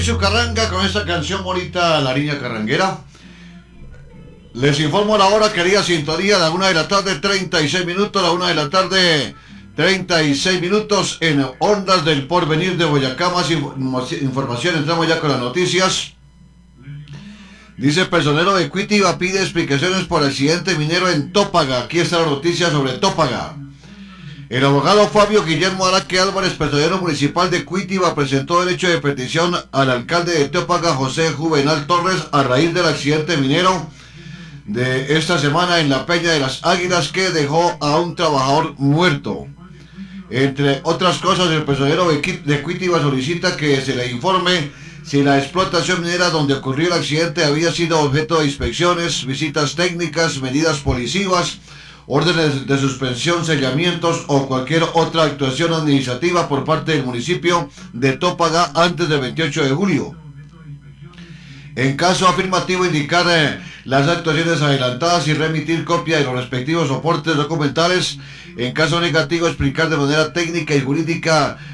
Su carranga con esta canción bonita, La Niña Carranguera. Les informo la hora, querida sintonía, la 1 de la tarde, 36 minutos, la 1 de la tarde, 36 minutos en Ondas del Porvenir de Boyacá. Más información, entramos ya con las noticias. Dice personero de Cuitiba pide explicaciones por accidente minero en Tópaga. Aquí está la noticia sobre Tópaga. El abogado Fabio Guillermo Araque Álvarez, personero municipal de Cuitiba, presentó derecho de petición al alcalde de Tópaga, José Juvenal Torres, a raíz del accidente minero de esta semana en la Peña de las Águilas que dejó a un trabajador muerto. Entre otras cosas, el personero de Cuitiba solicita que se le informe si la explotación minera donde ocurrió el accidente había sido objeto de inspecciones, visitas técnicas, medidas policivas, órdenes de suspensión, sellamientos o cualquier otra actuación administrativa por parte del municipio de Tópaga antes del 28 de julio. En caso afirmativo, indicar las actuaciones adelantadas y remitir copia de los respectivos soportes documentales. En caso negativo, explicar de manera técnica y jurídica